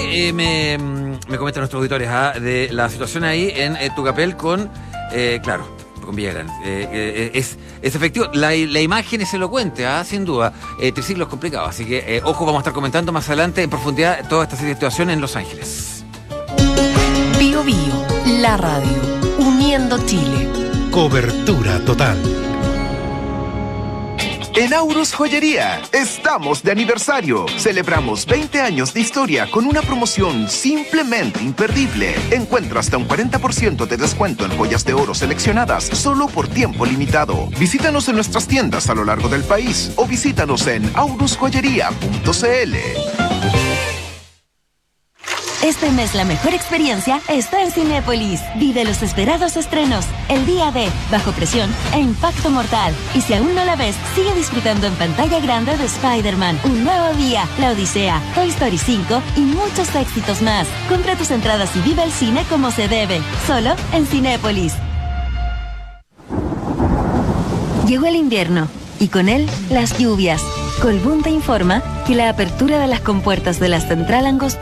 me comentan nuestros auditores de la situación ahí en Tucapel con, claro, con Villagrán. Es efectivo, la imagen es elocuente, sin duda. Triciclo es complicado, así que ojo, vamos a estar comentando más adelante en profundidad toda esta situación en Los Ángeles. Bio Bio, la radio, uniendo Chile. Cobertura total. En Aurus Joyería, estamos de aniversario. Celebramos 20 años de historia con una promoción simplemente imperdible. Encuentra hasta un 40% de descuento en joyas de oro seleccionadas solo por tiempo limitado. Visítanos en nuestras tiendas a lo largo del país o visítanos en aurusjoyería.cl. Este mes la mejor experiencia está en Cinépolis. Vive los esperados estrenos, El Día de, Bajo Presión e Impacto Mortal. Y si aún no la ves, sigue disfrutando en pantalla grande de Spider-Man, Un Nuevo Día, La Odisea, Toy Story 5 y muchos éxitos más. Compra tus entradas y vive el cine como se debe, solo en Cinépolis. Llegó el invierno y con él las lluvias. Colbún te informa que la apertura de las compuertas de la Central Angostura